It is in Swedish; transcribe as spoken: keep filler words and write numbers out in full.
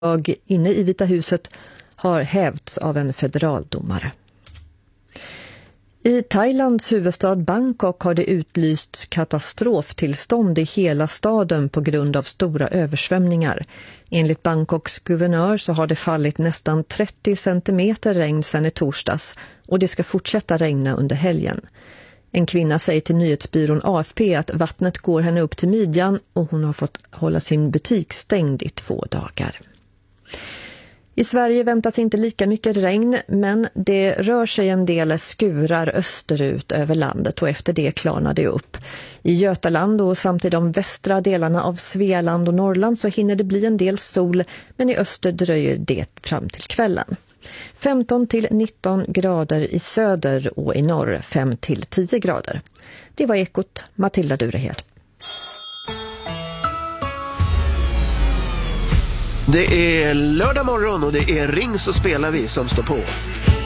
inne i Vita huset har hävts av en federaldomare. I Thailands huvudstad Bangkok har det utlysts katastroftillstånd i hela staden på grund av stora översvämningar. Enligt Bangkoks guvernör så har det fallit nästan trettio centimeter regn sedan i torsdags och det ska fortsätta regna under helgen. En kvinna säger till nyhetsbyrån A F P att vattnet går henne upp till midjan och hon har fått hålla sin butik stängd i två dagar. I Sverige väntas inte lika mycket regn, men det rör sig en del skurar österut över landet och efter det klarnar det upp. I Götaland och samt i de västra delarna av Svealand och Norrland så hinner det bli en del sol, men i öster dröjer det fram till kvällen. femton till nitton grader i söder och i norr fem till tio grader. Det var Ekot, Matilda Durehed. Det är lördag morgon och det är Ring så spelar vi som står på.